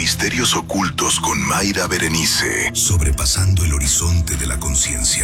Misterios ocultos con Mayra Berenice, sobrepasando el horizonte de la conciencia.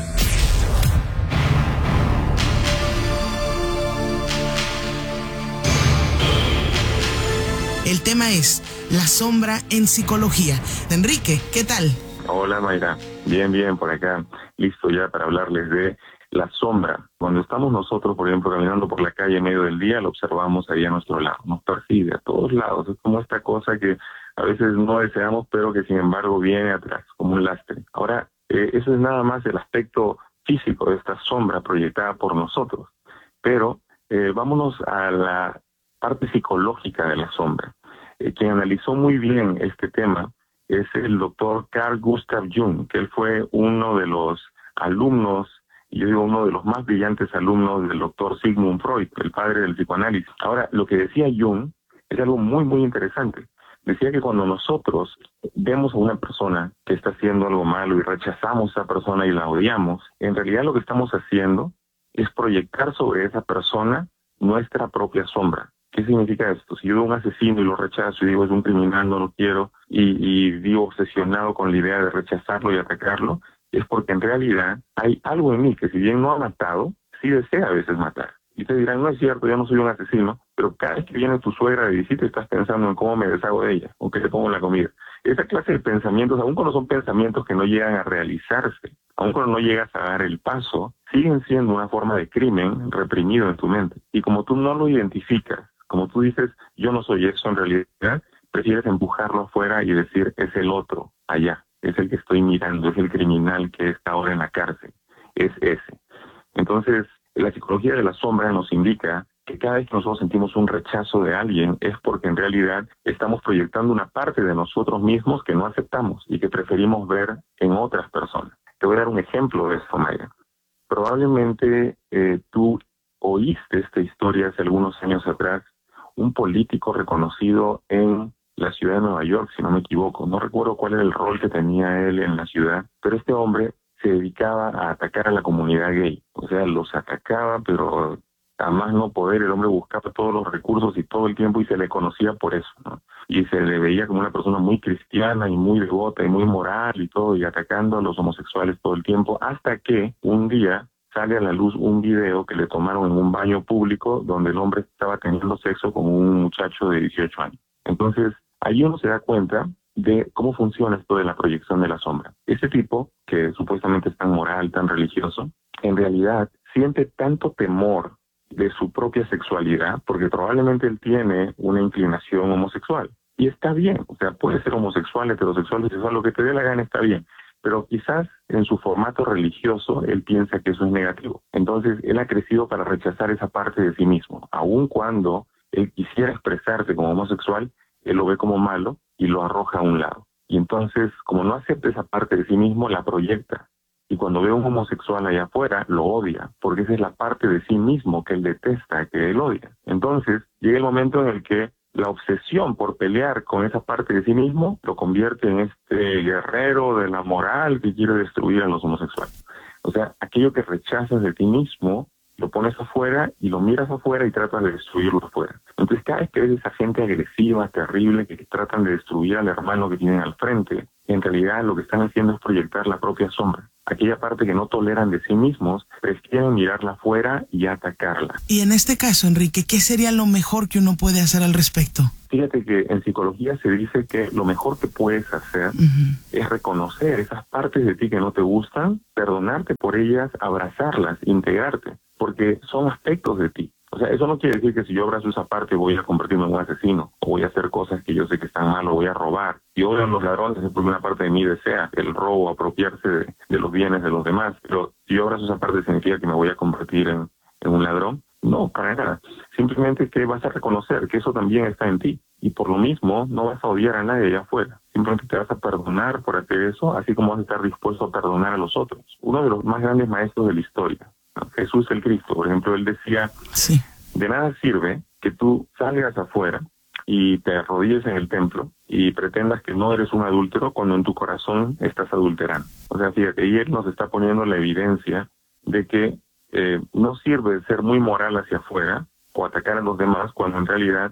El tema es la sombra en psicología. Enrique, ¿qué tal? Hola Mayra, bien por acá, listo ya para hablarles de la sombra. Cuando estamos nosotros, por ejemplo, caminando por la calle en medio del día, lo observamos ahí a nuestro lado, nos persigue a todos lados, es como esta cosa que a veces no deseamos, pero que sin embargo viene atrás, como un lastre. Ahora, eso es nada más el aspecto físico de esta sombra proyectada por nosotros, pero vámonos a la parte psicológica de la sombra. Quien analizó muy bien este tema es el doctor Carl Gustav Jung, que él fue uno de los alumnos, y yo digo uno de los más brillantes alumnos del doctor Sigmund Freud, el padre del psicoanálisis. Ahora, lo que decía Jung es algo muy interesante. Decía que cuando nosotros vemos a una persona que está haciendo algo malo y rechazamos a esa persona y la odiamos, en realidad lo que estamos haciendo es proyectar sobre esa persona nuestra propia sombra. ¿Qué significa esto? Si yo veo a un asesino y lo rechazo y digo es un criminal, no lo quiero, y vivo obsesionado con la idea de rechazarlo y atacarlo, es porque en realidad hay algo en mí que si bien no ha matado, sí desea a veces matar. Y te dirán, no es cierto, yo no soy un asesino, pero cada vez que viene tu suegra de visita estás pensando en cómo me deshago de ella, o qué le pongo en la comida. Esa clase de pensamientos, aun cuando son pensamientos que no llegan a realizarse, aun cuando no llegas a dar el paso, siguen siendo una forma de crimen reprimido en tu mente. Y como tú no lo identificas, como tú dices, yo no soy eso en realidad, prefieres empujarlo afuera y decir, es el otro, allá, es el que estoy mirando, es el criminal que está ahora en la cárcel, es ese. Entonces, la psicología de la sombra nos indica que cada vez que nosotros sentimos un rechazo de alguien es porque en realidad estamos proyectando una parte de nosotros mismos que no aceptamos y que preferimos ver en otras personas. Te voy a dar un ejemplo de esto, Mayra. Probablemente tú oíste esta historia hace algunos años atrás. Un político reconocido en la ciudad de Nueva York, si no me equivoco. No recuerdo cuál era el rol que tenía él en la ciudad, pero este hombre se dedicaba a atacar a la comunidad gay. O sea, los atacaba, pero a más no poder. El hombre buscaba todos los recursos y todo el tiempo y se le conocía por eso, ¿no? Y se le veía como una persona muy cristiana y muy devota y muy moral y todo, y atacando a los homosexuales todo el tiempo, hasta que un día sale a la luz un video que le tomaron en un baño público donde el hombre estaba teniendo sexo con un muchacho de 18 años. Entonces, ahí uno se da cuenta de cómo funciona esto de la proyección de la sombra. Ese tipo, que supuestamente es tan moral, tan religioso, en realidad siente tanto temor de su propia sexualidad, porque probablemente él tiene una inclinación homosexual. Y está bien, o sea, puede ser homosexual, heterosexual, bisexual, lo que te dé la gana está bien. Pero quizás en su formato religioso él piensa que eso es negativo. Entonces él ha crecido para rechazar esa parte de sí mismo. Aun cuando él quisiera expresarse como homosexual, él lo ve como malo y lo arroja a un lado. Y entonces, como no acepta esa parte de sí mismo, la proyecta. Y cuando ve a un homosexual allá afuera, lo odia, porque esa es la parte de sí mismo que él detesta, que él odia. Entonces llega el momento en el que la obsesión por pelear con esa parte de sí mismo lo convierte en este guerrero de la moral que quiere destruir a los homosexuales. O sea, aquello que rechazas de ti mismo, lo pones afuera y lo miras afuera y tratas de destruirlo afuera. Entonces, cada vez que ves esa gente agresiva, terrible, que tratan de destruir al hermano que tienen al frente, en realidad lo que están haciendo es proyectar la propia sombra. Aquella parte que no toleran de sí mismos, prefieren mirarla afuera y atacarla. Y en este caso, Enrique, ¿qué sería lo mejor que uno puede hacer al respecto? Fíjate que en psicología se dice que lo mejor que puedes hacer es reconocer esas partes de ti que no te gustan, perdonarte por ellas, abrazarlas, integrarte, porque son aspectos de ti. O sea, eso no quiere decir que si yo abrazo esa parte voy a convertirme en un asesino, o voy a hacer cosas que yo sé que están mal, o voy a robar. Y odio a los ladrones es porque una parte de mí desea el robo, apropiarse de los bienes de los demás. Pero si yo abrazo esa parte, ¿significa que me voy a convertir en un ladrón? No, para nada. Simplemente que vas a reconocer que eso también está en ti. Y por lo mismo, no vas a odiar a nadie allá afuera. Simplemente te vas a perdonar por hacer eso, así como vas a estar dispuesto a perdonar a los otros. Uno de los más grandes maestros de la historia, ¿no? Jesús el Cristo, por ejemplo, él decía, sí, de nada sirve que tú salgas afuera y te arrodilles en el templo y pretendas que no eres un adúltero cuando en tu corazón estás adulterando. O sea, fíjate, y él nos está poniendo la evidencia de que no sirve ser muy moral hacia afuera o atacar a los demás cuando en realidad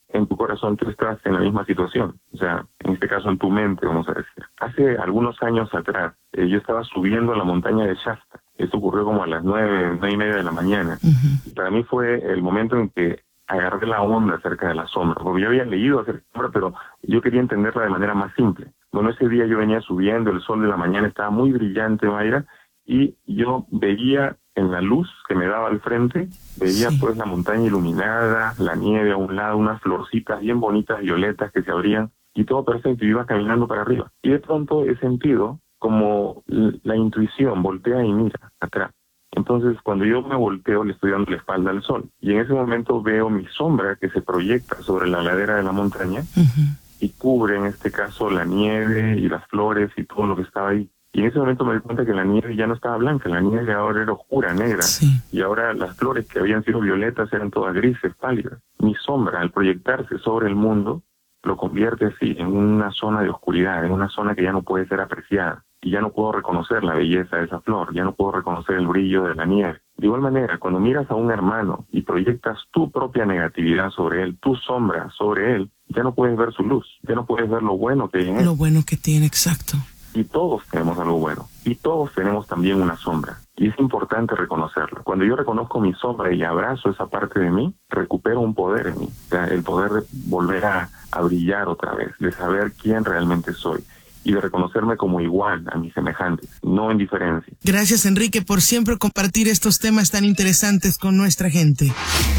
en tu corazón tú estás en la misma situación, o sea, en este caso en tu mente, vamos a decir. Hace algunos años atrás, yo estaba subiendo a la montaña de Shasta. Esto ocurrió como a las 9:30 de la mañana. Y para mí fue el momento en que agarré la onda acerca de la sombra, porque yo había leído acerca de la sombra, pero yo quería entenderla de manera más simple. Bueno, ese día yo venía subiendo, el sol de la mañana estaba muy brillante, Mayra, y yo veía en la luz que me daba al frente, veía pues la montaña iluminada, la nieve a un lado, unas florcitas bien bonitas, violetas que se abrían, y todo perfecto, y iba caminando para arriba. Y de pronto he sentido como la intuición, voltea y mira atrás. Entonces, cuando yo me volteo, le estoy dando la espalda al sol. Y en ese momento veo mi sombra que se proyecta sobre la ladera de la montaña y cubre, en este caso, la nieve y las flores y todo lo que estaba ahí. Y en ese momento me di cuenta que la nieve ya no estaba blanca, la nieve ahora era oscura, negra. Y ahora las flores que habían sido violetas eran todas grises, pálidas. Mi sombra, al proyectarse sobre el mundo, lo convierte así en una zona de oscuridad, en una zona que ya no puede ser apreciada. Y ya no puedo reconocer la belleza de esa flor, ya no puedo reconocer el brillo de la nieve. De igual manera, cuando miras a un hermano y proyectas tu propia negatividad sobre él, tu sombra sobre él, ya no puedes ver su luz, ya no puedes ver lo bueno que hay en él. Lo bueno que tiene, exacto. Y todos tenemos algo bueno, y todos tenemos también una sombra, y es importante reconocerlo. Cuando yo reconozco mi sombra y abrazo esa parte de mí, recupero un poder en mí, o sea, el poder de volver a brillar otra vez, de saber quién realmente soy, y de reconocerme como igual a mis semejantes, no en diferencia. Gracias, Enrique, por siempre compartir estos temas tan interesantes con nuestra gente.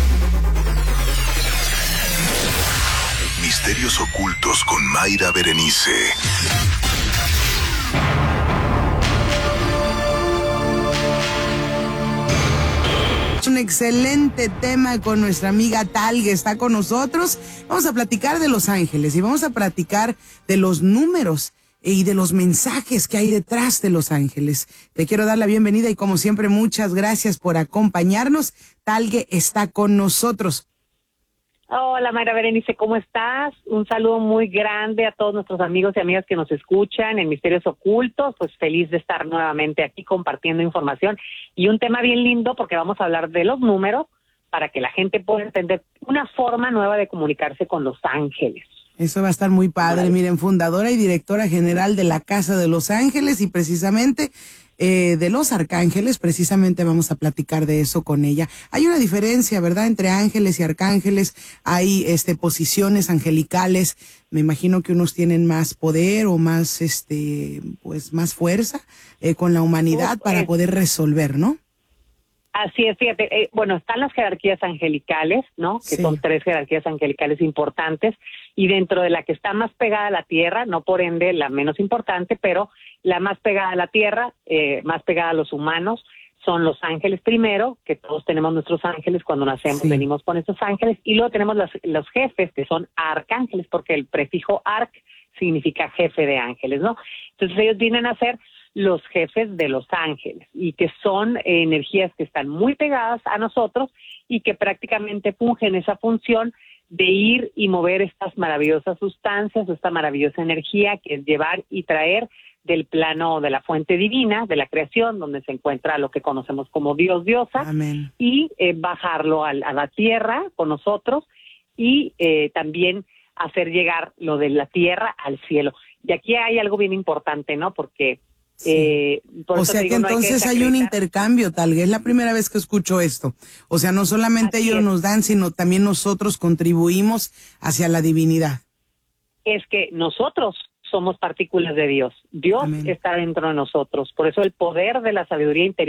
Misterios ocultos con Mayra Berenice. Un excelente tema con nuestra amiga Tal, que está con nosotros. Vamos a platicar de los ángeles y vamos a platicar de los números y de los mensajes que hay detrás de los ángeles. Te quiero dar la bienvenida y como siempre muchas gracias por acompañarnos. Talgue está con nosotros. Hola Mayra Berenice, ¿cómo estás? Un saludo muy grande a todos nuestros amigos y amigas que nos escuchan en Misterios Ocultos. Pues feliz de estar nuevamente aquí compartiendo información y un tema bien lindo porque vamos a hablar de los números para que la gente pueda entender una forma nueva de comunicarse con los ángeles. Eso va a estar muy padre. Vale. Miren, fundadora y directora general de la Casa de los Ángeles y precisamente de los arcángeles, precisamente vamos a platicar de eso con ella. Hay una diferencia, ¿verdad?, entre ángeles y arcángeles. Hay posiciones angelicales. Me imagino que unos tienen más poder o más pues más fuerza con la humanidad para poder resolver, ¿no? Así es, fíjate, bueno, están las jerarquías angelicales, ¿no? Que son 3 jerarquías angelicales importantes, y dentro de la que está más pegada a la tierra, no por ende la menos importante, pero la más pegada a la tierra, más pegada a los humanos, son los ángeles primero, que todos tenemos nuestros ángeles, cuando nacemos venimos con estos ángeles, y luego tenemos los jefes, que son arcángeles, porque el prefijo arc significa jefe de ángeles, ¿no? Entonces ellos vienen a ser los jefes de los ángeles y que son energías que están muy pegadas a nosotros y que prácticamente fungen esa función de ir y mover estas maravillosas sustancias, esta maravillosa energía que es llevar y traer del plano de la fuente divina, de la creación, donde se encuentra lo que conocemos como Dios, diosa. Amén. Y bajarlo a la tierra con nosotros y también hacer llegar lo de la tierra al cielo. Y aquí hay algo bien importante, ¿no? Porque o sea que entonces hay un intercambio, tal vez es la primera vez que escucho esto. O sea, no solamente ellos nos dan, sino también nosotros contribuimos hacia la divinidad. Es que nosotros somos partículas de Dios. Dios está dentro de nosotros. Por eso el poder de la sabiduría interior